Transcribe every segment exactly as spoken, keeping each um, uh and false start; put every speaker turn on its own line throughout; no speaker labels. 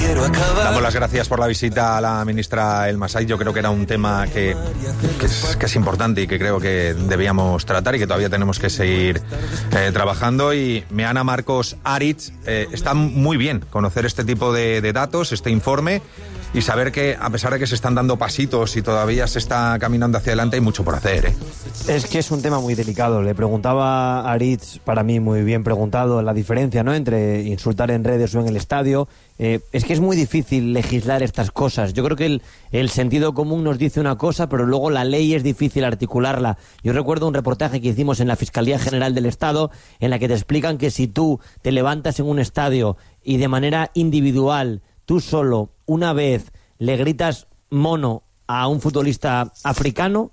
quiero acabar.
Damos las gracias por la visita a la ministra Elma Saïz. Yo creo que era un tema que, que, es, que es importante y que creo que debíamos tratar y que todavía tenemos que seguir eh, trabajando. Y Meana Marcos Aritz, eh, está muy bien conocer este tipo de, de datos, este informe, y saber que a pesar de que se están dando pasitos y todavía se está caminando hacia adelante, hay mucho por hacer, ¿eh?
Es que es un tema muy delicado. Le preguntaba a Aritz, para mí muy bien preguntado, la diferencia, ¿no?, entre insultar en redes o en el estadio. Eh, es que es muy difícil legislar estas cosas. Yo creo que el, el sentido común nos dice una cosa, pero luego la ley es difícil articularla. Yo recuerdo un reportaje que hicimos en la Fiscalía General del Estado en la que te explican que si tú te levantas en un estadio y de manera individual, tú solo, una vez, le gritas mono a un futbolista africano,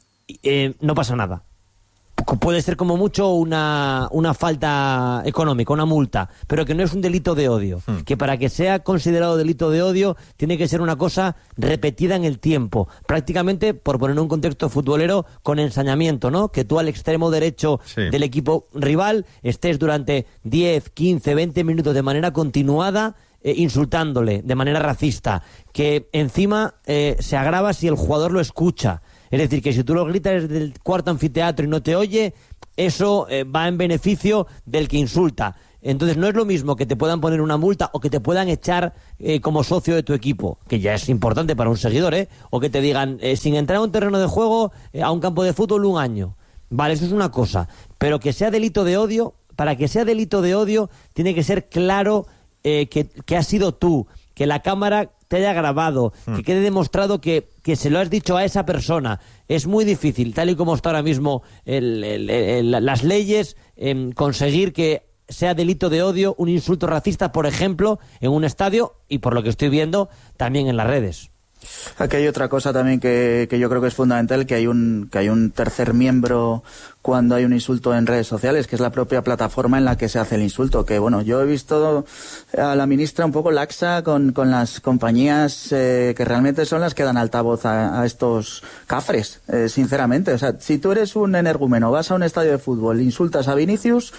eh, no pasa nada. Puede ser como mucho una, una falta económica, una multa, pero que no es un delito de odio. Hmm. Que para que sea considerado delito de odio tiene que ser una cosa repetida en el tiempo. Prácticamente, por poner un contexto futbolero, con ensañamiento, ¿no? Que tú al extremo derecho sí. del equipo rival estés durante diez, quince, veinte minutos de manera continuada Eh, insultándole de manera racista, que encima eh, se agrava si el jugador lo escucha. Es decir, que si tú lo gritas desde el cuarto anfiteatro y no te oye, eso eh, va en beneficio del que insulta. Entonces no es lo mismo que te puedan poner una multa o que te puedan echar eh, como socio de tu equipo, que ya es importante para un seguidor, ¿eh? O que te digan, eh, sin entrar a un terreno de juego, eh, a un campo de fútbol un año. Vale, eso es una cosa. Pero que sea delito de odio, para que sea delito de odio, tiene que ser claro Eh, que, que has sido tú, que la cámara te haya grabado, mm. que quede demostrado que, que se lo has dicho a esa persona. Es muy difícil, tal y como está ahora mismo el, el, el, el, las leyes, eh, conseguir que sea delito de odio un insulto racista, por ejemplo, en un estadio y, por lo que estoy viendo, también en las redes.
Aquí hay otra cosa también que, que yo creo que es fundamental, que hay un que hay un tercer miembro cuando hay un insulto en redes sociales, que es la propia plataforma en la que se hace el insulto. Que bueno, yo he visto a la ministra un poco laxa con, con las compañías eh, que realmente son las que dan altavoz a, a estos cafres, eh, sinceramente. O sea, si tú eres un energúmeno, vas a un estadio de fútbol, insultas a Vinicius,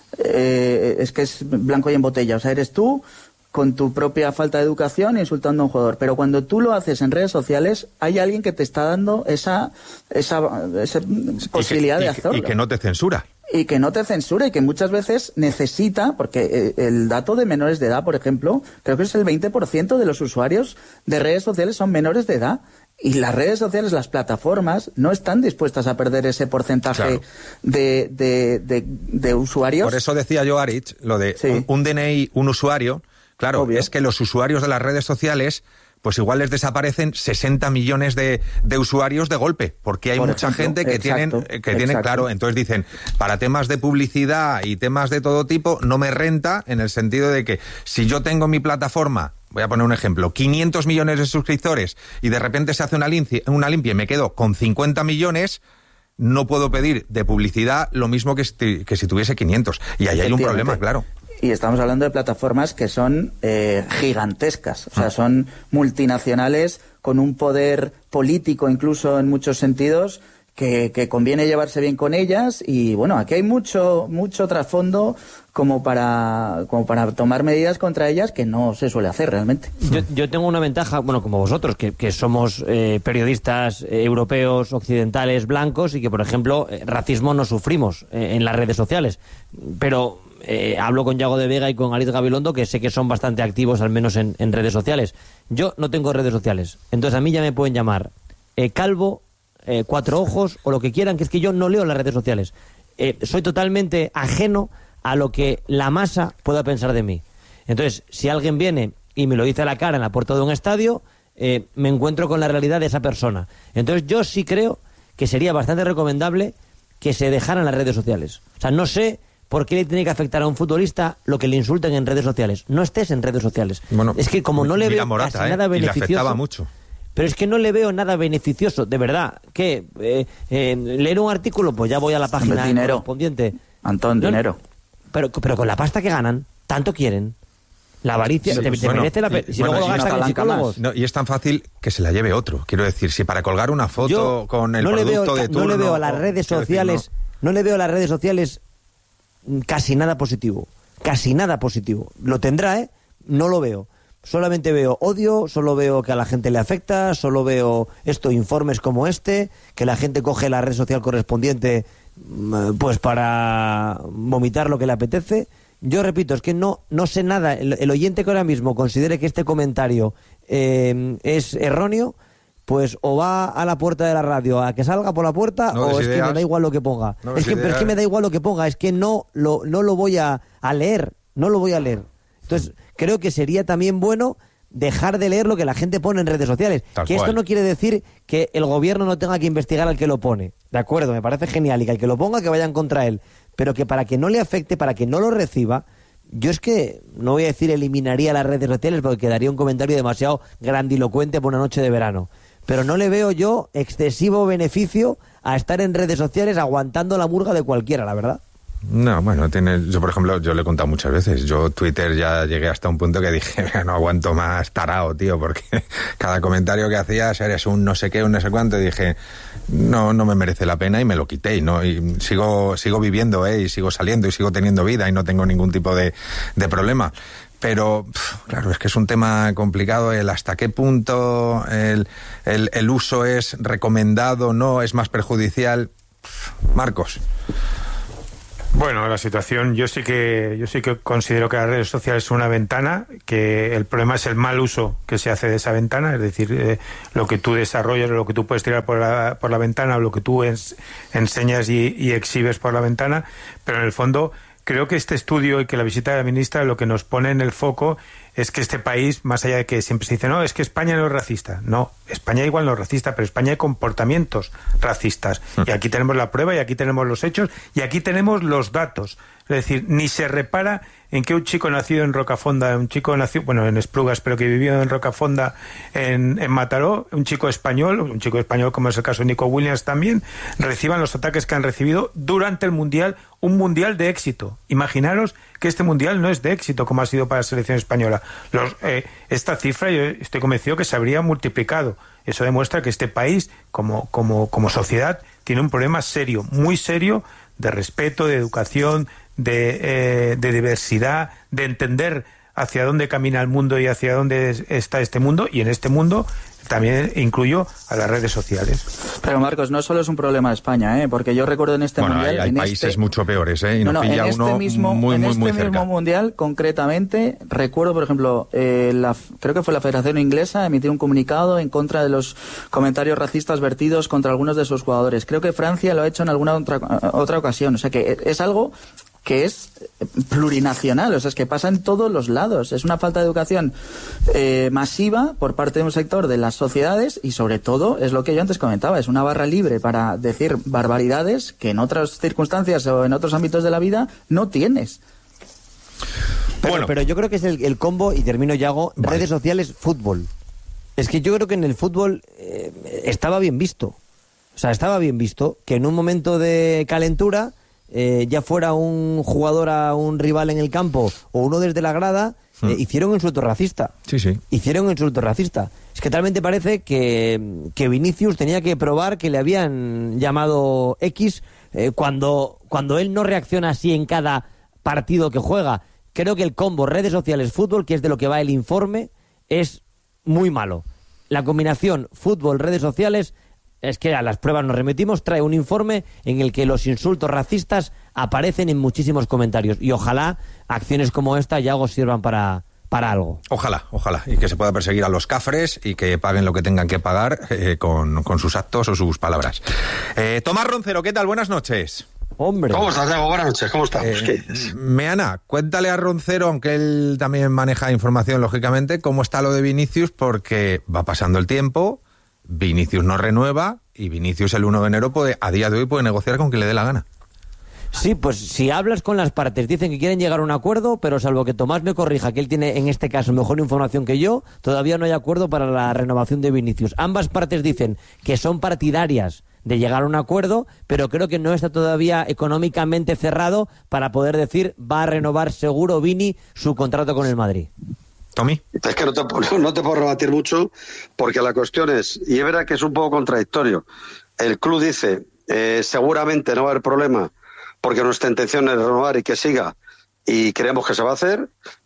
eh, es que es blanco y en botella. O sea, eres tú con tu propia falta de educación insultando a un jugador. Pero cuando tú lo haces en redes sociales, hay alguien que te está dando esa, esa, esa posibilidad
y que,
de hacerlo.
Y que no te censura.
Y que no te censura y que muchas veces necesita, porque el dato de menores de edad, por ejemplo, creo que es el veinte por ciento de los usuarios de redes sociales son menores de edad. Y las redes sociales, las plataformas, no están dispuestas a perder ese porcentaje claro. de, de, de, de usuarios.
Por eso decía yo, Aritz, lo de sí. un, un D N I, un usuario. Claro, obvio. Es que los usuarios de las redes sociales, pues igual les desaparecen sesenta millones de, de usuarios de golpe, porque hay Por mucha ejemplo, gente que exacto, tienen, que tienen, claro, entonces dicen, para temas de publicidad y temas de todo tipo, no me renta, en el sentido de que si yo tengo mi plataforma, voy a poner un ejemplo, quinientos millones de suscriptores y de repente se hace una limpia, una limpia y me quedo con cincuenta millones, no puedo pedir de publicidad lo mismo que, si, que si tuviese quinientos. Y ahí hay un problema, claro.
Y estamos hablando de plataformas que son eh, gigantescas, o sea, son multinacionales con un poder político incluso en muchos sentidos que, que conviene llevarse bien con ellas y bueno, aquí hay mucho mucho trasfondo como para como para tomar medidas contra ellas que no se suele hacer realmente.
Yo, yo tengo una ventaja, bueno, como vosotros, que, que somos eh, periodistas eh, europeos, occidentales, blancos y que, por ejemplo, eh, racismo no sufrimos eh, en las redes sociales, pero Eh, hablo con Yago de Vega y con Aritz Gabilondo, que sé que son bastante activos, al menos en, en redes sociales. Yo no tengo redes sociales, entonces a mí ya me pueden llamar eh, calvo, eh, cuatro ojos o lo que quieran, que es que yo no leo las redes sociales. Eh, soy totalmente ajeno a lo que la masa pueda pensar de mí. Entonces, si alguien viene y me lo dice a la cara en la puerta de un estadio, eh, me encuentro con la realidad de esa persona. Entonces, yo sí creo que sería bastante recomendable que se dejaran las redes sociales. O sea, no sé ¿por qué le tiene que afectar a un futbolista lo que le insulten en redes sociales? No estés en redes sociales. Bueno, es que como no le veo
Morata,
casi
¿eh?
nada beneficioso...
Y le afectaba mucho.
Pero es que no le veo nada beneficioso, de verdad. ¿Qué? Eh, eh, ¿Leer un artículo? Pues ya voy a la página
dinero.
correspondiente.
Antón, no, dinero.
Pero, pero con la pasta que ganan, tanto quieren. La avaricia,
sí,
te, te
bueno,
merece la pena. Si bueno, luego lo gastan en psicólogos.
No, y es tan fácil que se la lleve otro. Quiero decir, si para colgar una foto Yo con el
no
producto
le veo,
de turno...
No le veo a las redes sociales...
Decir, no.
no le veo a las redes sociales casi nada positivo. Casi nada positivo. Lo tendrá, ¿eh? No lo veo. solamente veo odio, solo veo que a la gente le afecta, solo veo esto, informes como este, que la gente coge la red social correspondiente pues para vomitar lo que le apetece. Yo repito, es que no, no sé nada. El, el oyente que ahora mismo considere que este comentario eh, es erróneo, pues o va a la puerta de la radio a que salga por la puerta, no o es ideas. Que me da igual lo que ponga. No es que, pero es que me da igual lo que ponga, es que no lo, no lo voy a, a leer, no lo voy a leer. Entonces, creo que sería también bueno dejar de leer lo que la gente pone en redes sociales. Tal que cual. Esto no quiere decir que el gobierno no tenga que investigar al que lo pone. De acuerdo, me parece genial, y que al que lo ponga que vayan contra él. Pero que para que no le afecte, para que no lo reciba, yo es que, no voy a decir eliminaría las redes sociales porque quedaría un comentario demasiado grandilocuente por una noche de verano. Pero no le veo yo excesivo beneficio a estar en redes sociales aguantando la murga de cualquiera, la verdad.
No, bueno, tiene, yo por ejemplo, yo le he contado muchas veces, yo Twitter ya llegué hasta un punto que dije, no aguanto más tarao, tío, porque cada comentario que hacías eres un no sé qué, un no sé cuánto, y dije, no, no me merece la pena, y me lo quité, y no, y sigo, sigo viviendo, eh, y sigo saliendo, y sigo teniendo vida, y no tengo ningún tipo de, de problema. Pero, claro, es que es un tema complicado, el hasta qué punto el, el, el uso es recomendado, no, es más perjudicial. Marcos.
Bueno, la situación, yo sí que yo sí que considero que las redes sociales son una ventana, que el problema es el mal uso que se hace de esa ventana, es decir, eh, lo que tú desarrollas, lo que tú puedes tirar por la, por la ventana, o lo que tú ens, enseñas y, y exhibes por la ventana, pero en el fondo creo que este estudio y que la visita de la ministra lo que nos pone en el foco es que este país, más allá de que siempre se dice, no, es que España no es racista. No, España igual no es racista, pero España hay comportamientos racistas. Y aquí tenemos la prueba, y aquí tenemos los hechos, y aquí tenemos los datos. Es decir, ni se repara en que un chico nacido en Rocafonda, un chico nacido, bueno, en Esplugas, pero que vivió en Rocafonda, en, en Mataró, un chico español, un chico español como es el caso de Nico Williams también, reciban los ataques que han recibido durante el Mundial, un Mundial de éxito. Imaginaros que este Mundial no es de éxito como ha sido para la selección española. Los, eh, esta cifra yo estoy convencido que se habría multiplicado. Eso demuestra que este país, como, como, como sociedad, tiene un problema serio, muy serio, de respeto, de educación, de, eh, de diversidad, de entender hacia dónde camina el mundo y hacia dónde está este mundo, y en este mundo también incluyo a las redes sociales.
Pero Marcos, no solo es un problema de España, ¿eh? Porque yo recuerdo en este
bueno,
mundial...
Hay, hay
en
países
este...
mucho peores, ¿eh? Y
no,
nos
no,
pilla
en este
uno
mismo,
muy,
en
muy,
este
muy
mismo
cerca.
mundial, concretamente, recuerdo, por ejemplo, eh, la, creo que fue la Federación Inglesa emitir un comunicado en contra de los comentarios racistas vertidos contra algunos de sus jugadores. Creo que Francia lo ha hecho en alguna otra, otra ocasión. O sea que es algo que es plurinacional, o sea, es que pasa en todos los lados. Es una falta de educación eh, masiva por parte de un sector de las sociedades, y sobre todo, es lo que yo antes comentaba, es una barra libre para decir barbaridades que en otras circunstancias o en otros ámbitos de la vida no tienes.
Pero, bueno. pero yo creo que es el, el combo, y termino, Yago, vale. Redes sociales, fútbol. Es que yo creo que en el fútbol eh, estaba bien visto. O sea, estaba bien visto que en un momento de calentura, Eh, ya fuera un jugador a un rival en el campo o uno desde la grada, eh, mm. hicieron un insulto racista.
Sí, sí.
Hicieron un insulto racista. Es que talmente parece que, que Vinicius tenía que probar que le habían llamado X eh, cuando, cuando él no reacciona así en cada partido que juega. Creo que el combo redes sociales, fútbol, que es de lo que va el informe, es muy malo. La combinación fútbol, redes sociales, es que a las pruebas nos remitimos, trae un informe en el que los insultos racistas aparecen en muchísimos comentarios, y ojalá acciones como esta, Yago, sirvan para, para algo.
Ojalá, ojalá, y que se pueda perseguir a los cafres y que paguen lo que tengan que pagar eh, con, con sus actos o sus palabras. Eh, Tomás Roncero, ¿qué tal? Buenas noches.
Hombre.
¿Cómo estás, Yago? Buenas noches, ¿cómo estamos?
Eh, Meana, cuéntale a Roncero, aunque él también maneja información, lógicamente, cómo está lo de Vinicius, porque va pasando el tiempo, Vinicius no renueva, y Vinicius el uno de enero puede, a día de hoy, puede negociar con quien le dé la gana.
Sí, pues si hablas con las partes, dicen que quieren llegar a un acuerdo, pero salvo que Tomás me corrija, que él tiene en este caso mejor información que yo, todavía no hay acuerdo para la renovación de Vinicius. Ambas partes dicen que son partidarias de llegar a un acuerdo, pero creo que no está todavía económicamente cerrado para poder decir va a renovar seguro Vini su contrato con el Madrid.
Tommy.
Es que no te, no te puedo rebatir mucho, porque la cuestión es, y es verdad que es un poco contradictorio. El club dice, eh, seguramente no va a haber problema, porque nuestra intención es renovar y que siga, y creemos que se va a hacer,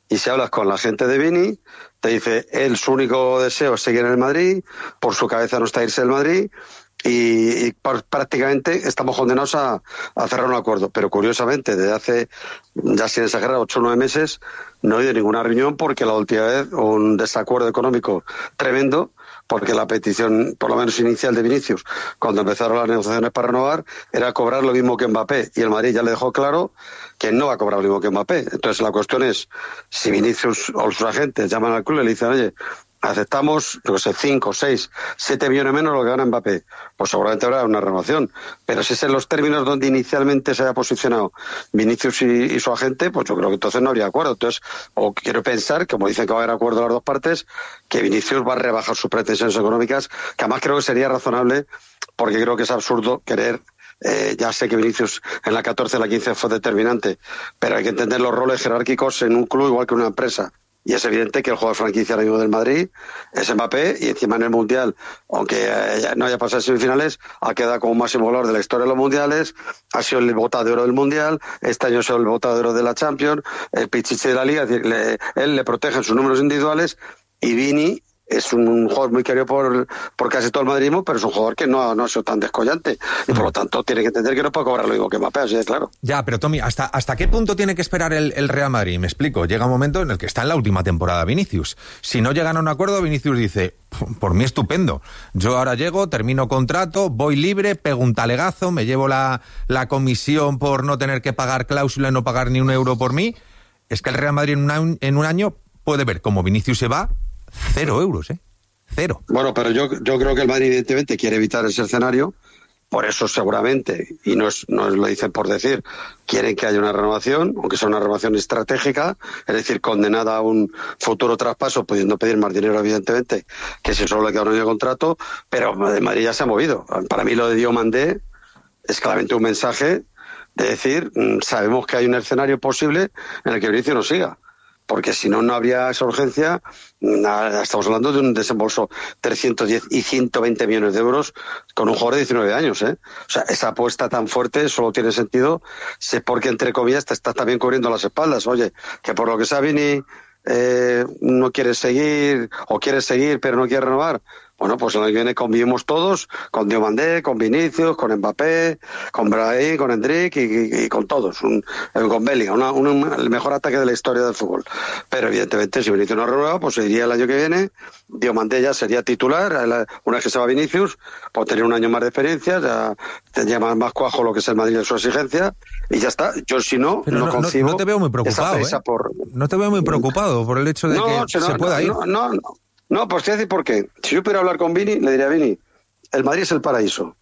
y si hablas con la gente de Vini, te dice, él su único deseo es seguir en el Madrid, por su cabeza no está irse del Madrid, y, y prácticamente estamos condenados a, a cerrar un acuerdo. Pero curiosamente, desde hace, ya sin exagerar, ocho o nueve meses, no he ido a ninguna reunión porque la última vez un desacuerdo económico tremendo, porque la petición, por lo menos inicial de Vinicius, cuando empezaron las negociaciones para renovar, era cobrar lo mismo que Mbappé, y el Madrid ya le dejó claro que no va a cobrar lo mismo que Mbappé. Entonces la cuestión es, si Vinicius o sus agentes llaman al club y le dicen, oye, aceptamos, yo sé, cinco, seis, siete millones menos lo que gana Mbappé, pues seguramente habrá una renovación. Pero si es en los términos donde inicialmente se haya posicionado Vinicius y, y su agente, pues yo creo que entonces no habría acuerdo. Entonces, o quiero pensar, como dicen que va a haber acuerdo de las dos partes, que Vinicius va a rebajar sus pretensiones económicas, que además creo que sería razonable, porque creo que es absurdo querer. Eh, ya sé que Vinicius en la catorce, la quince fue determinante, pero hay que entender los roles jerárquicos en un club igual que en una empresa. Y es evidente que el jugador franquicia ahora mismo del Madrid es Mbappé, y encima en el Mundial, aunque eh, no haya pasado semifinales, ha quedado como máximo goleador de la historia de los Mundiales, ha sido el bota de oro del Mundial, este año ha sido el bota de oro de la Champions, el pichichi de la Liga, es decir, le, él le protege en sus números individuales, y Vini es un jugador muy querido por, por casi todo el madridismo, pero es un jugador que no, no ha sido tan descollante, y por lo tanto tiene que entender que no puede cobrar lo mismo que Mbappé, así de claro.
Ya, pero Tommy, ¿hasta, hasta qué punto tiene que esperar el, el Real Madrid? Me explico, llega un momento en el que está en la última temporada Vinicius. Si no llegan a un acuerdo, Vinicius dice, por mí estupendo, yo ahora llego, termino contrato, voy libre, pego un talegazo, me llevo la, la comisión por no tener que pagar cláusula y no pagar ni un euro por mí. Es que el Real Madrid en, una, en un año puede ver como Vinicius se va, cero euros, ¿eh? Cero.
Bueno, pero yo, yo creo que el Madrid evidentemente quiere evitar ese escenario, por eso seguramente, y no, es, no lo dicen por decir, quieren que haya una renovación, aunque sea una renovación estratégica, es decir, condenada a un futuro traspaso, pudiendo pedir más dinero evidentemente, que si solo le queda un año de contrato, pero el Madrid ya se ha movido. Para mí lo de Diomandé es claramente un mensaje de decir, sabemos que hay un escenario posible en el que Vinicius no siga. Porque si no, no habría esa urgencia. Estamos hablando de un desembolso trescientos diez y ciento veinte millones de euros con un jugador de diecinueve años, ¿eh? O sea, esa apuesta tan fuerte solo tiene sentido si porque, entre comillas, te estás también cubriendo las espaldas. Oye, que por lo que sea Vini eh, no quiere seguir, o quiere seguir pero no quiere renovar. Bueno, pues el año que viene convivimos todos, con Diomandé, con Vinicius, con Mbappé, con Brahim, con Endrick y, y, y con todos, un, con Bellingham, una, un, el mejor ataque de la historia del fútbol. Pero evidentemente si Vinicius no renueva, pues iría el año que viene, Diomandé ya sería titular, una vez que se va Vinicius, pues tener un año más de experiencia, ya tendría más, más cuajo lo que es el Madrid de su exigencia, y ya está. Yo si no,
Pero
no,
no
concibo
no te veo muy preocupado,
esa
¿eh?
por...
No te veo muy preocupado por el hecho de
no,
que
no,
se
no,
pueda ir.
No, no, no. No, pues te voy a decir por qué. Si yo pudiera hablar con Vini, le diría a Vini, el Madrid es el paraíso.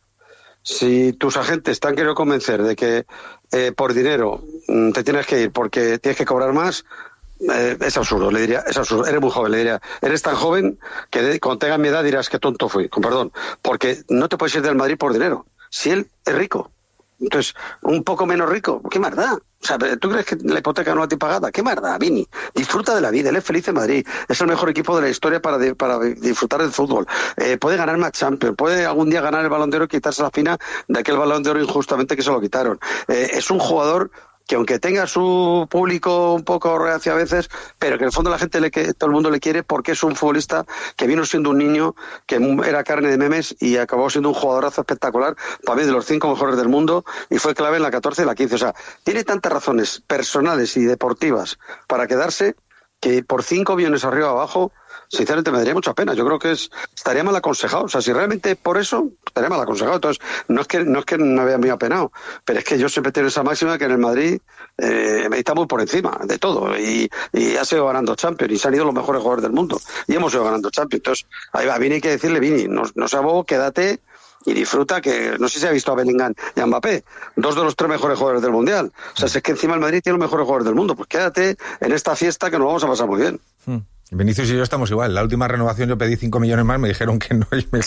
Si tus agentes te han querido convencer de que eh, por dinero mm, te tienes que ir porque tienes que cobrar más, eh, es absurdo, le diría, es absurdo. Eres muy joven, le diría, eres tan joven que de, cuando tengas mi edad dirás que tonto fui, con perdón, porque no te puedes ir del Madrid por dinero. Si él es rico, entonces, un poco menos rico, ¿qué más da? O sea, ¿tú crees que la hipoteca no la tiene pagada? ¿Qué más da, Vini? Disfruta de la vida, él es feliz en Madrid, es el mejor equipo de la historia para, de, para disfrutar del fútbol. Eh, puede ganar más Champions, puede algún día ganar el Balón de Oro y quitarse la espina de aquel Balón de Oro injustamente que se lo quitaron. Eh, es un jugador que aunque tenga su público un poco reacio a veces, pero que en el fondo la gente, le, que todo el mundo le quiere porque es un futbolista que vino siendo un niño, que era carne de memes y acabó siendo un jugadorazo espectacular, para mí de los cinco mejores del mundo, y fue clave en la catorce y la quince. O sea, tiene tantas razones personales y deportivas para quedarse que por cinco millones arriba o abajo, sinceramente me daría mucha pena. Yo creo que es, estaría mal aconsejado. O sea, si realmente por eso, estaría mal aconsejado. Entonces, no es que no es que me había muy apenado, pero es que yo siempre tengo esa máxima que en el Madrid eh, está muy por encima de todo. Y, y ha sido ganando Champions y se han ido los mejores jugadores del mundo. Y hemos ido ganando Champions. Entonces, ahí va, Vini, hay que decirle, Vini, no, no sea bobo, quédate y disfruta, que no sé si ha visto a Bellingham y a Mbappé, dos de los tres mejores jugadores del Mundial. O sea, si es que encima el Madrid tiene los mejores jugadores del mundo, pues quédate en esta fiesta que nos vamos a pasar muy bien.
Hmm. Vinicius y yo estamos igual. La última renovación yo pedí cinco millones más, me dijeron que no. Y me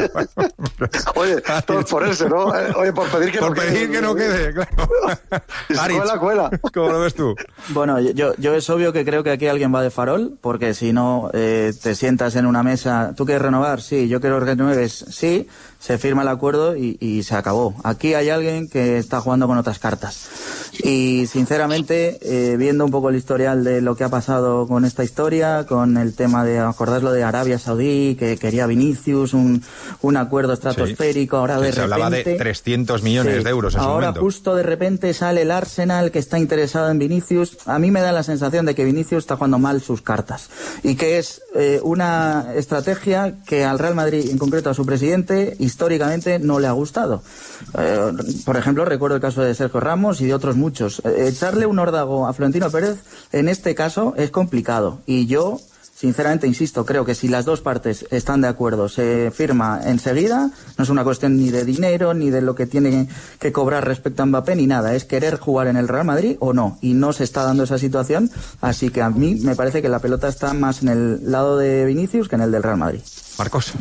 Oye, todos por eso, ¿no? Oye, por pedir que
por
no
pedir
quede.
que no quede, claro.
Cuela, cuela.
¿Cómo lo ves tú?
Bueno, yo, yo es obvio que creo que aquí alguien va de farol, porque si no eh, te sientas en una mesa, ¿tú quieres renovar? Sí, yo quiero que renueves. Sí, se firma el acuerdo y, y se acabó. Aquí hay alguien que está jugando con otras cartas. Y sinceramente, eh, viendo un poco el historial de lo que ha pasado con esta historia, con el tema de acordarlo de Arabia Saudí, que quería Vinicius, un, un acuerdo estratosférico, sí. ahora de
Se
repente...
hablaba de trescientos millones sí. de euros en
ahora
su momento.
Justo de repente sale el Arsenal que está interesado en Vinicius. A mí me da la sensación de que Vinicius está jugando mal sus cartas y que es eh, una estrategia que al Real Madrid, en concreto a su presidente, históricamente no le ha gustado. Eh, por ejemplo, recuerdo el caso de Sergio Ramos y de otros muchos. Eh, echarle un órdago a Florentino Pérez en este caso es complicado y yo sinceramente, insisto, creo que si las dos partes están de acuerdo, se firma enseguida, no es una cuestión ni de dinero, ni de lo que tiene que cobrar respecto a Mbappé, ni nada, es querer jugar en el Real Madrid o no, y no se está dando esa situación, así que a mí me parece que la pelota está más en el lado de Vinicius que en el del Real Madrid.
Marcos.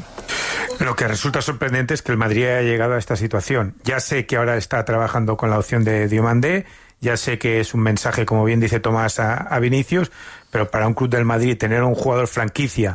Lo que resulta sorprendente es que el Madrid haya llegado a esta situación. Ya sé que ahora está trabajando con la opción de Diomandé, ya sé que es un mensaje, como bien dice Tomás, a, a Vinicius, pero para un club del Madrid tener un jugador franquicia,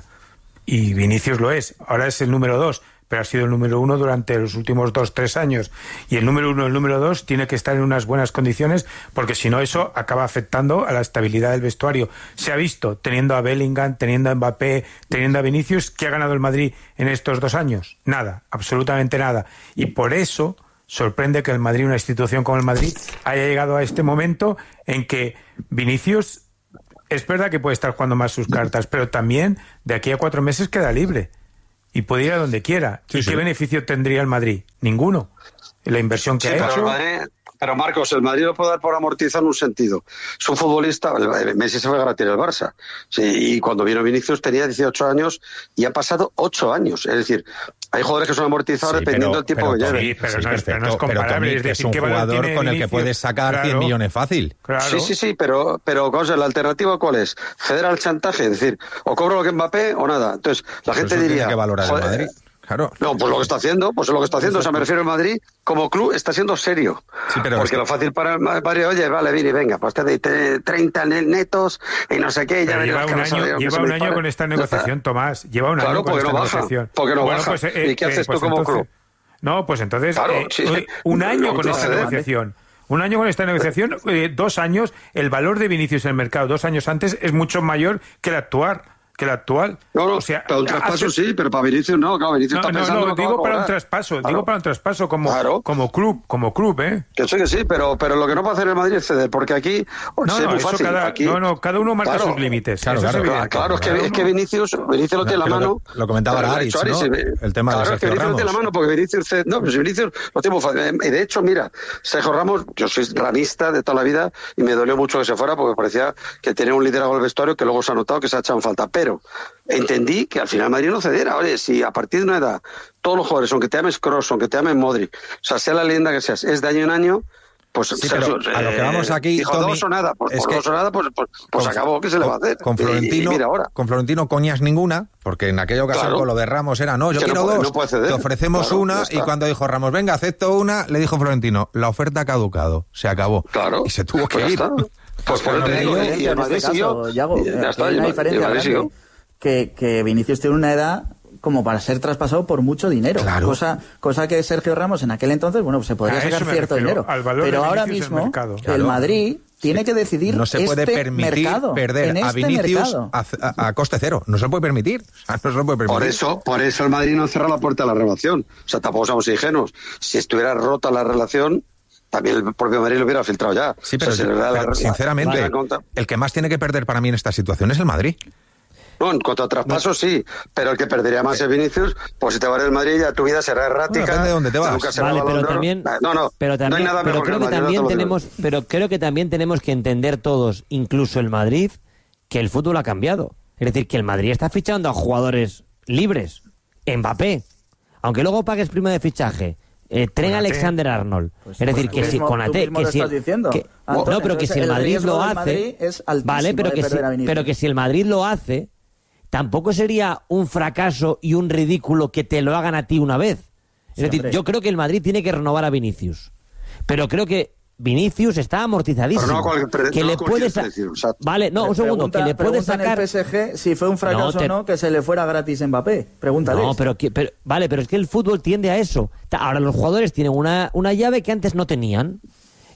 y Vinicius lo es, ahora es el número dos, pero ha sido el número uno durante los últimos dos, tres años, y el número uno y el número dos tiene que estar en unas buenas condiciones, porque si no eso acaba afectando a la estabilidad del vestuario. Se ha visto, teniendo a Bellingham, teniendo a Mbappé, teniendo a Vinicius, ¿qué ha ganado el Madrid en estos dos años? Nada, absolutamente nada, y por eso sorprende que el Madrid, una institución como el Madrid, haya llegado a este momento en que Vinicius es verdad que puede estar jugando más sus cartas, pero también de aquí a cuatro meses queda libre y puede ir a donde quiera. Sí, ¿Y sí. qué beneficio tendría el Madrid? Ninguno. La inversión que
sí,
ha
pero
hecho...
El Madrid, pero Marcos, el Madrid lo puede dar por amortizar en un sentido. Es un futbolista, Messi se fue gratis al Barça, sí, y cuando vino Vinicius tenía dieciocho años y ha pasado ocho años. Es decir, hay jugadores que son amortizados sí, dependiendo del tiempo que lleven.
Sí, pero, sí, no, es, pero no es comparable.
Pero, es decir, es un jugador con el que puedes sacar claro, cien millones fácil.
Claro. Sí, sí, sí, pero, pero ¿la alternativa cuál es? Ceder al chantaje, es decir, o cobro lo que Mbappé o nada. Entonces, la
pues
gente
eso
diría...
Tiene que valorar
joder,
el Madrid. Claro.
No, pues lo que está haciendo, pues lo que está haciendo, o sea, me refiero al Madrid, como club está siendo serio. Sí, pero porque es que... lo fácil para el Madrid, oye, vale, Vini, venga, pues te doy treinta netos y no sé qué, ya
lleva un año, lleva un año con esta negociación, Tomás, lleva un
claro,
año con esta
no
negociación.
Baja, porque no
bueno,
baja.
Pues, eh,
¿Y qué haces
eh, pues
tú como
entonces,
club?
No, pues entonces,
claro,
eh,
sí, sí.
un año
no,
con esta negociación. Un año con esta negociación, eh, dos años, el valor de Vinicius en el mercado dos años antes es mucho mayor que el actual. que el actual.
No, no,
o sea,
para un traspaso
hace...
sí, pero para Vinicius no, claro, Vinicius
no,
está
no,
pensando...
No, digo para un traspaso, claro. digo para un traspaso como, claro. como club, como club, ¿eh?
Que sí, que sí, pero, pero lo que no puede hacer el Madrid es ceder, porque aquí
no,
no,
es muy
eso
fácil. Cada,
aquí,
no, no, cada uno marca
claro,
sus límites.
Claro,
eso
claro,
es
claro, claro, es que, es que Vinicius, Vinicius lo tiene en la mano...
Lo, lo comentaba la Aritz, ¿no?
Sí,
el tema
claro,
de Sergio
es que Vinicius
Ramos.
lo tiene en la mano, porque Vinicius... No, pero si Vinicius lo tiene muy fácil. Y de hecho, mira, Sergio Ramos, yo soy ramista de toda la vida y me dolió mucho que se fuera porque parecía que tenía un liderazgo del vestuario que luego se ha notado que se ha echado en falta, pero entendí que al final Madrid no cediera. Oye, si a partir de una edad todos los jugadores, aunque te llames Kroos, aunque te llames Modric, o sea, sea la leyenda que seas, es de año en año, pues
sí, pero
eh,
a lo que vamos aquí,
dijo,
Tony,
dos o nada, pues,
es
por
que
dos o nada, pues, pues, pues
con,
acabó, ¿qué se le va a hacer?
Con Florentino,
y, y mira ahora.
Con Florentino coñas ninguna, porque en aquella ocasión claro. con lo de Ramos era, no, yo
que
quiero
no puede,
dos,
no puede ceder.
te ofrecemos
claro,
una, y cuando dijo Ramos, venga, acepto una, le dijo Florentino, la oferta ha caducado, se acabó.
Claro.
Y se tuvo que
pues
ir.
Pues por eso te digo, y el Madrid siguió.
Ya está, hay una diferencia grande, que, que Vinicius tiene una edad como para ser traspasado por mucho dinero,
claro.
cosa cosa que Sergio Ramos en aquel entonces, bueno, se podría sacar cierto dinero, pero ahora mismo el,
mercado.
el
claro.
Madrid tiene
sí.
que decidir
no se puede
este
permitir
mercado,
perder
en
a
este
Vinicius a, a, a coste cero, no se lo puede permitir, o sea, no se lo puede permitir.
Por eso, por eso el Madrid no cierra la puerta a la renovación, o sea, tampoco somos ingenuos, si estuviera rota la relación también el propio Madrid lo hubiera filtrado ya.
Sí, pero,
o sea,
pero
la,
sinceramente, la el que más tiene que perder para mí en esta situación es el Madrid.
No, en cuanto a traspasos no. sí, pero el que perdería más es Vinicius, pues si te vas del Madrid ya tu vida será errática.
Bueno, depende de dónde te vas.
Nunca se vale, va pero también,
no, no,
pero también,
no hay nada
pero
mejor
creo que,
que
también
no
tenemos, pero creo que también tenemos que entender todos, incluso el Madrid, que el fútbol ha cambiado. Es decir, que el Madrid está fichando a jugadores libres, Mbappé, aunque luego pagues prima de fichaje. Eh, Tren Alexander Arnold. Pues, es decir, que si con Ate, que si que, Antonio, no, pero que si el Madrid lo hace, vale, pero que si, pero que si el Madrid lo hace, tampoco sería un fracaso y un ridículo que te lo hagan a ti una vez. Es sí, decir, hombre. Yo creo que el Madrid tiene que renovar a Vinicius, pero creo que Vinicius está amortizadísimo.
No cual, pre,
que
no
le puede sa-
o sea,
vale, no, un segundo,
pregunta,
que le puede sacar
en el P S G si fue un fracaso o no, te... no, que se le fuera gratis Mbappé. Pregúntale.
No, pero, que, pero vale, pero es que el fútbol tiende a eso. Ahora los jugadores tienen una, una llave que antes no tenían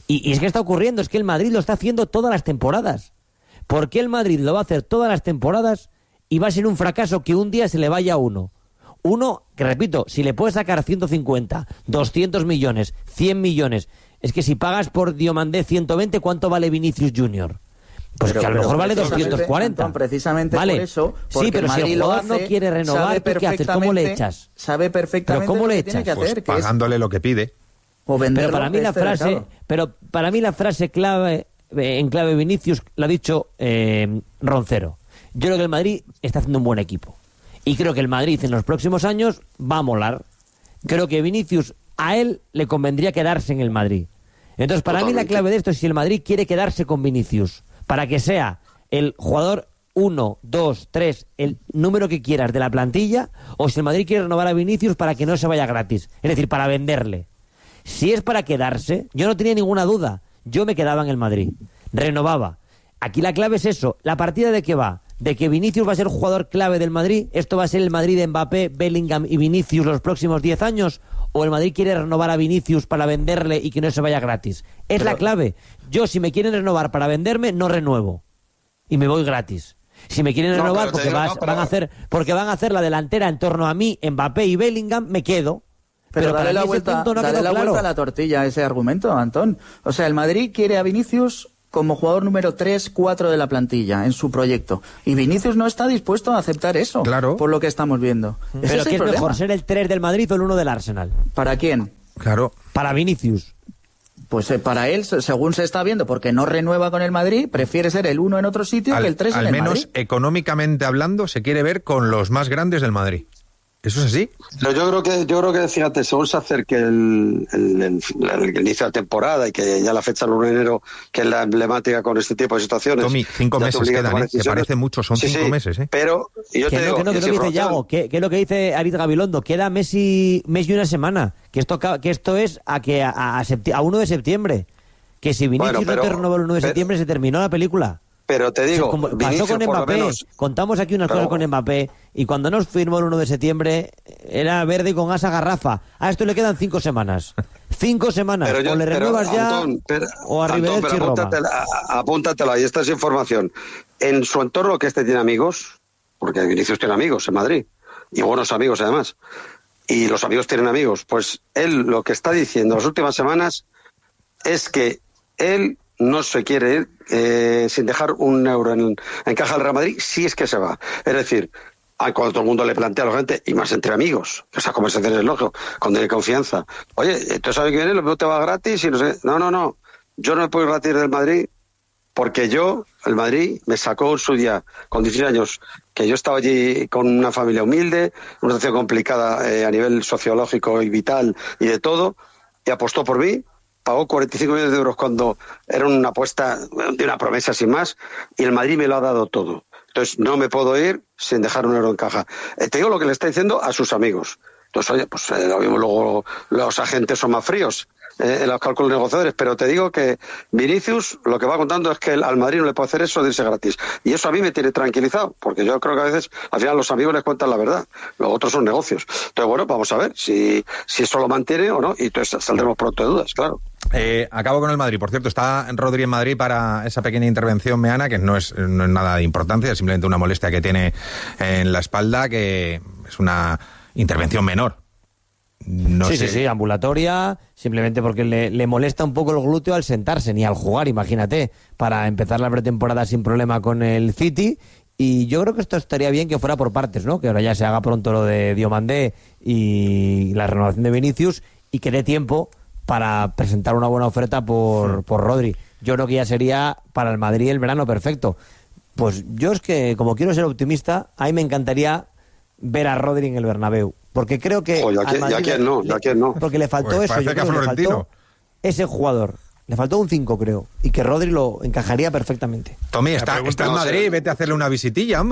Y, y es que está ocurriendo, es que el Madrid lo está haciendo todas las temporadas. ¿Por qué el Madrid lo va a hacer todas las temporadas y va a ser un fracaso que un día se le vaya a uno? Uno, que repito, si le puedes sacar ciento cincuenta, doscientos millones, cien millones, es que si pagas por Diomandé ciento veinte, ¿cuánto vale Vinicius Junior? Pues pero, que a lo mejor vale doscientos cuarenta.
Antón, precisamente
vale.
por eso,
sí, pero si el jugador no quiere renovar, ¿tú qué haces? ¿Cómo le echas?
Sabe perfectamente
¿Pero cómo le
lo que
echas?
tiene que hacer,
pues
que
pagándole
es...
lo que pide.
O venderlo,
pero para mí la
este
frase,
mercado.
pero para mí la frase clave en clave Vinicius la ha dicho eh, Roncero. Yo creo que el Madrid está haciendo un buen equipo. Y creo que el Madrid en los próximos años va a molar. Creo que Vinicius, a él le convendría quedarse en el Madrid. Entonces, para Totalmente. mí la clave de esto es si el Madrid quiere quedarse con Vinicius, para que sea el jugador uno, dos, tres, el número que quieras de la plantilla, o si el Madrid quiere renovar a Vinicius para que no se vaya gratis. Es decir, para venderle. Si es para quedarse, yo no tenía ninguna duda. Yo me quedaba en el Madrid. Renovaba. Aquí la clave es eso. ¿La partida de qué va? De que Vinicius va a ser jugador clave del Madrid. ¿Esto va a ser el Madrid de Mbappé, Bellingham y Vinicius los próximos diez años? ¿O el Madrid quiere renovar a Vinicius para venderle y que no se vaya gratis? Es Pero... la clave. Yo, si me quieren renovar para venderme, no renuevo. Y me voy gratis. Si me quieren renovar no, porque, digo, vas, no, pero... van a hacer, porque van a hacer la delantera en torno a mí, Mbappé y Bellingham, me quedo.
Pero, pero dale la, vuelta, no dale la claro. vuelta a la tortilla a ese argumento, Antón. O sea, el Madrid quiere a Vinicius como jugador número tres, cuatro de la plantilla en su proyecto. Y Vinicius no está dispuesto a aceptar eso,
claro.
por lo que estamos viendo.
Pero ¿qué es, es mejor, ser el tres del Madrid o el uno del Arsenal?
¿Para quién?
Claro.
Para Vinicius.
Pues eh, para él, según se está viendo, porque no renueva con el Madrid, prefiere ser el uno en otro sitio al, que el tres en el Madrid.
Al menos económicamente hablando, se quiere ver con los más grandes del Madrid. ¿Eso es así?
Pero yo creo que, yo creo que fíjate, según se acerque el, el, el, el inicio de la temporada y que ya la fecha del uno de enero, que es la emblemática con este tipo de situaciones.
Tommy, cinco meses quedan, ¿eh? Que parece mucho, son sí, cinco sí, meses, ¿eh?
Pero, y yo
que
te
no,
digo,
que no, que
no,
que dice Yago, que, que es lo que dice Aritz Gabilondo, queda mes y, mes y una semana, que esto, que esto es a que a, a, a uno de septiembre, que si Vinicius bueno, pero, no te renovó el uno de pero, septiembre, se terminó la película.
Pero te digo,
o sea, como
Vinicius,
pasó con Mbappé,
menos,
contamos aquí unas
pero,
cosas con Mbappé, y cuando nos firmó el uno de septiembre, era verde con asa garrafa. A esto le quedan cinco semanas. Cinco semanas.
Yo,
o le renuevas
pero,
ya,
Antón, pero,
o a Rivera y Roma.
Apúntatelo ahí, esta es información. En su entorno, que este tiene amigos, porque Vinicius tiene amigos en Madrid, y buenos amigos además, y los amigos tienen amigos, pues él lo que está diciendo las últimas semanas es que él no se quiere ir eh, sin dejar un euro en, en caja del Real Madrid, si es que se va. Es decir, cuando todo el mundo le plantea a la gente, y más entre amigos, que esa conversación es lógico, cuando hay confianza. Oye, ¿tú sabes que viene? ¿Lo te va gratis? Y no sé. No, no, no. Yo no me puedo ir gratis del Madrid porque yo, el Madrid, me sacó en su día, con dieciséis años, que yo estaba allí con una familia humilde, una situación complicada eh, a nivel sociológico y vital y de todo, y apostó por mí. Pagó cuarenta y cinco millones de euros cuando era una apuesta de una promesa sin más, y el Madrid me lo ha dado todo. Entonces no me puedo ir sin dejar un euro en caja. Eh, te digo lo que le está diciendo a sus amigos. Entonces, oye, pues eh, lo mismo luego los agentes son más fríos eh, en los cálculos negociadores, pero te digo que Vinicius lo que va contando es que el, al Madrid no le puede hacer eso de irse gratis. Y eso a mí me tiene tranquilizado, porque yo creo que a veces al final los amigos les cuentan la verdad, los otros son negocios. Entonces, bueno, vamos a ver si, si eso lo mantiene o no, y entonces saldremos pronto de dudas, claro.
Eh, acabo con el Madrid. Por cierto, está Rodri en Madrid para esa pequeña intervención meana, que no es, no es nada de importancia, es simplemente una molestia que tiene en la espalda, que es una intervención menor. No
sí,
sé.
sí, sí, ambulatoria, simplemente porque le, le molesta un poco el glúteo al sentarse, ni al jugar, imagínate, para empezar la pretemporada sin problema con el City. Y yo creo que esto estaría bien que fuera por partes, ¿no? Que ahora ya se haga pronto lo de Diomandé y la renovación de Vinicius, y que dé tiempo para presentar una buena oferta por, por Rodri. Yo creo que ya sería para el Madrid el verano perfecto. Pues yo es que, como quiero ser optimista, a mí me encantaría ver a Rodri en el Bernabéu, porque creo que
oh, ya, que, ya quién no, ya quién no.
Porque le faltó pues eso, yo creo que le faltó ese jugador. Le faltó un cinco, creo, y que Rodri lo encajaría perfectamente.
Tommy, está, está en Madrid, vete a hacerle una visitilla, hombre.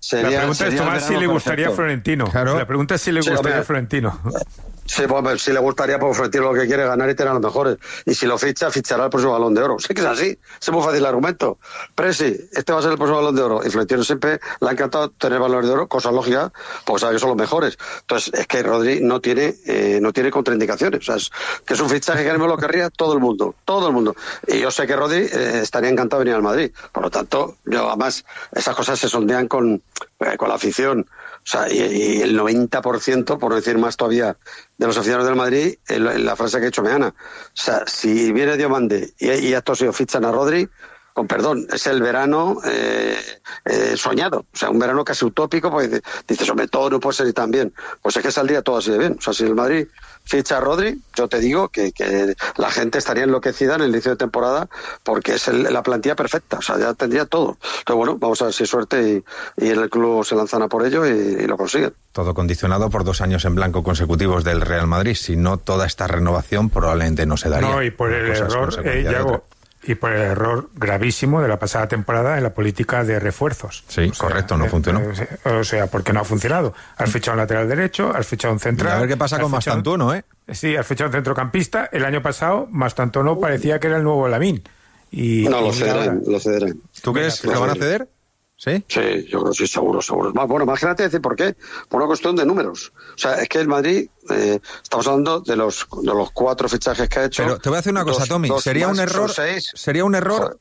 sería,
la pregunta es Tomás si le gustaría a Florentino. Claro. La pregunta es si le sí, gustaría a Florentino.
Sí, pues si le gustaría, pues Florentino lo que quiere es ganar y tener a los mejores. Y si lo ficha, fichará el próximo Balón de Oro. Sé que es así, es muy fácil el argumento. Presi, este va a ser el próximo Balón de Oro. Y Florentino siempre le ha encantado tener Balón de Oro, cosa lógica, porque sabe que son los mejores. Entonces, es que Rodri no tiene eh, no tiene contraindicaciones. O sea, es, que es un fichaje que me lo querría todo el mundo, todo el mundo. Y yo sé que Rodri eh, estaría encantado de venir al Madrid. Por lo tanto, yo además, esas cosas se sondean con, eh, con la afición. O sea, y, y el noventa por ciento, por no decir más todavía, de los aficionados del Madrid, en la frase que ha hecho Meana. O sea, si viene Diomande y, y estos ellos fichan a Rodri, con perdón, es el verano eh, eh, soñado. O sea, un verano casi utópico, porque dices, hombre, todo no puede ser y tan bien. Pues es que saldría todo así de bien. O sea, si el Madrid ficha a Rodri, yo te digo que, que la gente estaría enloquecida en el inicio de temporada porque es el, la plantilla perfecta, o sea, ya tendría todo. Entonces, bueno, vamos a ver si hay suerte y, y en el club se lanzan a por ello y, y lo consiguen.
Todo condicionado por dos años en blanco consecutivos del Real Madrid. Si no, toda esta renovación probablemente no se daría.
No, y por el error, eh, Yago, y por el error gravísimo de la pasada temporada en la política de refuerzos.
Sí, o sea, correcto, no eh, funcionó.
Eh, o sea, porque no ha funcionado. Has fichado un lateral derecho, has fichado un central...
Y a ver qué pasa con Mastantuono, ¿eh?
Sí, has fichado un centrocampista. El año pasado, Mastantuono parecía que era el nuevo Lamine. Y,
no,
y
lo cederán, lo cederán.
¿Tú crees que lo van a ceder? ¿Sí?
Sí, yo creo que sí, seguro, seguro. Bueno, imagínate decir por qué. Por una cuestión de números. O sea, es que el Madrid, eh, estamos hablando de los de los cuatro fichajes que ha hecho.
Pero te voy a decir una cosa, dos, Tommy. Dos sería, un error, sería un error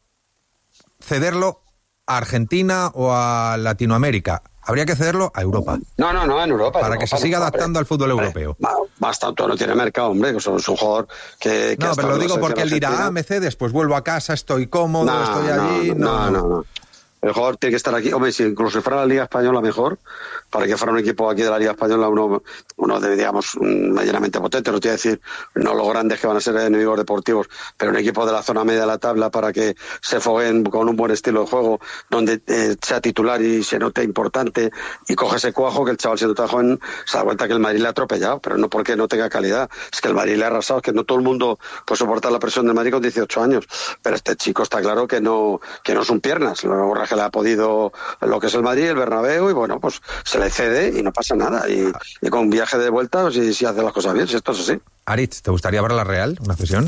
cederlo a Argentina o a Latinoamérica. Habría que cederlo a Europa.
No, no, no, en Europa.
Para
en
que
Europa,
se siga
no,
adaptando hombre, al fútbol europeo.
Más tanto no tiene mercado, hombre. Que es un jugador que... que
no, pero lo digo porque él dirá, ah, me cedes, pues vuelvo a casa, estoy cómodo, no, estoy allí...
No, no, no. no, no. El jugador tiene que estar aquí. Hombre, si incluso si fuera la Liga Española mejor, para que fuera un equipo aquí de la Liga Española, uno, uno de, digamos, medianamente potente, no te voy a decir, no los grandes que van a ser enemigos deportivos, pero un equipo de la zona media de la tabla para que se foguen con un buen estilo de juego, donde eh, sea titular y se note importante, y coge ese cuajo que el chaval siendo tan joven se da cuenta que el Madrid le ha atropellado, pero no porque no tenga calidad, es que el Madrid le ha arrasado, es que no todo el mundo puede soportar la presión del Madrid con dieciocho años, pero este chico está claro que no, que no son piernas, lo que le ha podido lo que es el Madrid, el Bernabéu, y bueno, pues se le cede y no pasa nada. Y, y con un viaje de vuelta, pues, si, si hace las cosas bien, si esto es así.
Aritz, ¿te gustaría ver la Real, una cesión?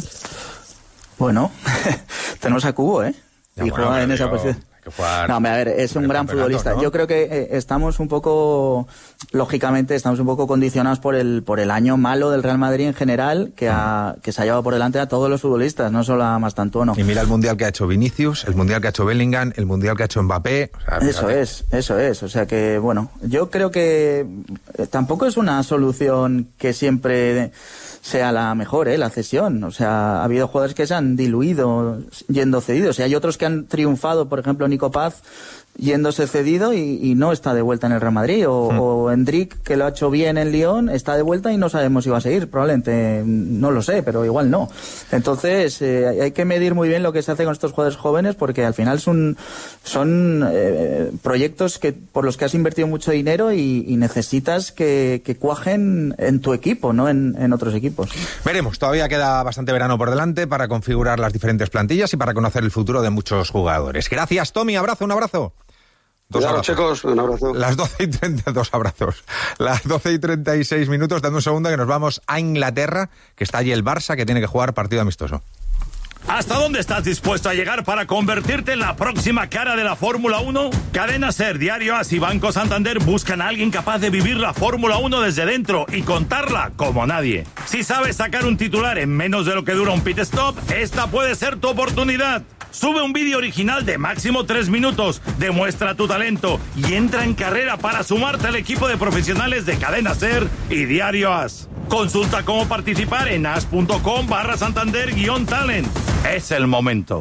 Bueno, tenemos a Cubo, ¿eh?
Ya,
y
bueno,
juega en esa
digo,
posición.
Jugar,
no, a ver, es un gran futbolista. ¿No? Yo creo que eh, estamos un poco, lógicamente, estamos un poco condicionados por el por el año malo del Real Madrid en general, que ha, que se ha llevado por delante a todos los futbolistas, no solo a Mastantuono.
Y mira el mundial que ha hecho Vinicius, el mundial que ha hecho Bellingham, el mundial que ha hecho Mbappé. O sea,
eso es, eso es. O sea que, bueno, yo creo que eh, tampoco es una solución que siempre sea la mejor, ¿eh? La cesión. O sea, ha habido jugadores que se han diluido yendo cedidos. Y hay otros que han triunfado, por ejemplo, Nico Paz yéndose cedido y, y no está de vuelta en el Real Madrid, o, mm. o Endrick, que lo ha hecho bien en Lyon, está de vuelta y no sabemos si va a seguir, probablemente, no lo sé, pero igual no. Entonces eh, hay que medir muy bien lo que se hace con estos jugadores jóvenes, porque al final son, son eh, proyectos que por los que has invertido mucho dinero y, y necesitas que, que cuajen en tu equipo, no en, en otros equipos.
Veremos, todavía queda bastante verano por delante para configurar las diferentes plantillas y para conocer el futuro de muchos jugadores. Gracias, Tommy, abrazo, un abrazo. Dos
claro,
abrazos.
Chicos, un abrazo.
Las doce y treinta, dos abrazos. Las doce y treinta y seis minutos, dando un segundo que nos vamos a Inglaterra, que está allí el Barça, que tiene que jugar partido amistoso.
¿Hasta dónde estás dispuesto a llegar para convertirte en la próxima cara de la Fórmula uno? Cadena SER, Diario AS y Banco Santander buscan a alguien capaz de vivir la Fórmula uno desde dentro y contarla como nadie. Si sabes sacar un titular en menos de lo que dura un pit stop, esta puede ser tu oportunidad. Sube un vídeo original de máximo tres minutos, demuestra tu talento y entra en carrera para sumarte al equipo de profesionales de Cadena SER y Diario AS. Consulta cómo participar en as.com barra Santander guión talent. Es el momento.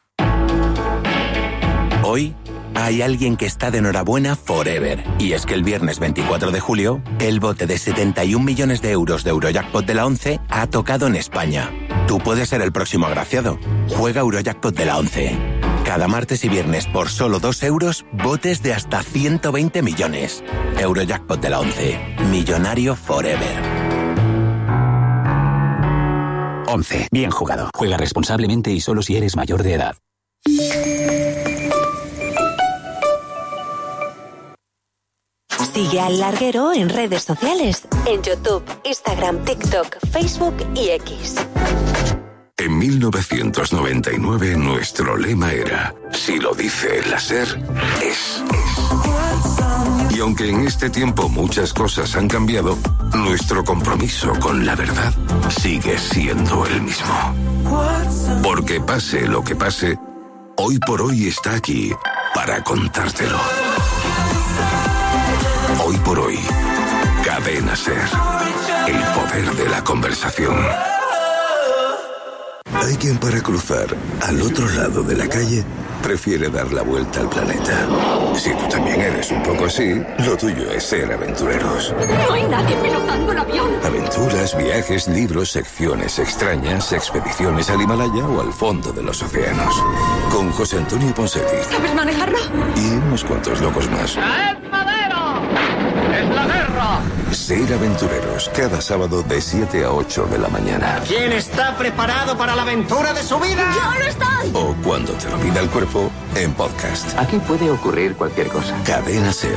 Hoy hay alguien que está de enhorabuena forever. Y es que el viernes veinticuatro de julio, el bote de setenta y un millones de euros de Eurojackpot de la ONCE ha tocado en España. Tú puedes ser el próximo agraciado. Juega Eurojackpot de la ONCE. Cada martes y viernes por solo dos euros, botes de hasta ciento veinte millones. Eurojackpot de la ONCE. Millonario forever.
once. Bien jugado. Juega responsablemente y solo si eres mayor de edad.
Sigue al Larguero en redes sociales, en YouTube, Instagram, TikTok, Facebook y X.
En mil novecientos noventa y nueve nuestro lema era: si lo dice la SER, es. Y aunque en este tiempo muchas cosas han cambiado, nuestro compromiso con la verdad sigue siendo el mismo. Porque pase lo que pase, Hoy por Hoy está aquí para contártelo. Hoy por Hoy, Cadena SER, el poder de la conversación. Hay quien para cruzar al otro lado de la calle prefiere dar la vuelta al planeta. Si tú también eres un poco así, lo tuyo es ser aventureros.
No hay nadie pilotando el avión.
Aventuras, viajes, libros, secciones extrañas, expediciones al Himalaya o al fondo de los océanos. Con José Antonio Ponseti.
¿Sabes manejarlo?
Y unos cuantos locos más.
¡Es madero! ¡Es la guerra!
Ser aventureros, cada sábado de siete a ocho de la mañana.
¿Quién está preparado para la aventura de su vida?
¡Yo lo estoy!
O cuando te lo pida el cuerpo, en podcast.
Aquí puede ocurrir cualquier cosa.
Cadena SER.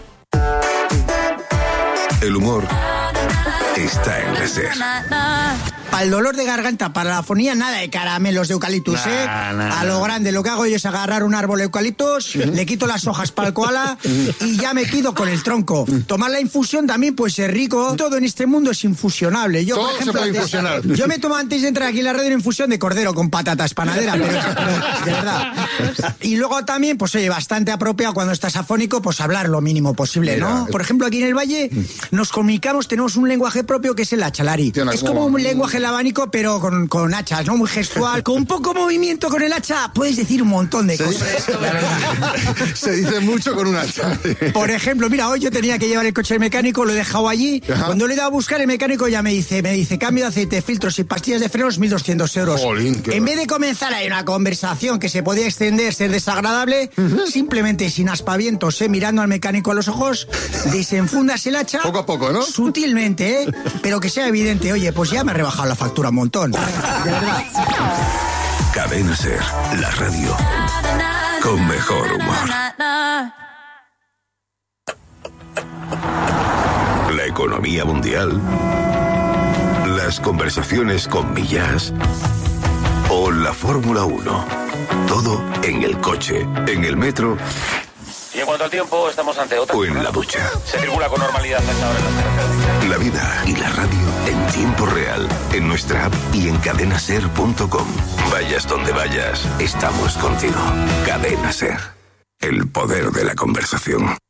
El humor está en la SER.
Para el dolor de garganta, para la afonía, nada de caramelos de eucaliptus, nah, ¿eh? Nah, a lo grande, lo que hago yo es agarrar un árbol de eucaliptus, uh-huh. le quito las hojas para el koala y ya me quedo con el tronco. Tomar la infusión también puede ser rico. Todo en este mundo es infusionable. Yo,
Todo
por ejemplo,
se puede
antes,
infusionar.
Yo me tomo antes de entrar aquí en la radio una infusión de cordero con patatas panadera, pero, pero de verdad. Y luego también, pues oye, bastante apropiado cuando estás afónico, pues hablar lo mínimo posible, ¿no? Mira, por ejemplo, aquí en el Valle nos comunicamos, tenemos un lenguaje propio que es el achalari. Es como un lenguaje abanico, pero con, con hachas, ¿no? Muy gestual. Con poco movimiento con el hacha puedes decir un montón de cosas.
Se dice mucho con un hacha.
Por ejemplo, mira, hoy yo tenía que llevar el coche al mecánico, lo he dejado allí. Ajá. Cuando le he ido a buscar, el mecánico ya me dice, me dice, cambio de aceite, filtros y pastillas de frenos, mil doscientos euros.
Jolín,
en vez de comenzar ahí una conversación que se podía extender, ser desagradable, uh-huh. simplemente sin aspavientos, ¿eh? Mirando al mecánico a los ojos, desenfundas el hacha.
Poco a poco, ¿no?
Sutilmente, ¿eh? Pero que sea evidente, oye, pues ya me ha rebajado la factura un montón. De verdad.
Cadena SER, la radio con mejor humor. La economía mundial, las conversaciones con Millás o la Fórmula uno. Todo en el coche, en el metro.
Y en cuanto al tiempo, estamos ante otra.
O en la ducha.
Se circula con normalidad hasta ahora en las carreteras.
La vida y la radio en tiempo real, en nuestra app y en cadena ser punto com. Vayas donde vayas, estamos contigo. Cadena SER, el poder de la conversación.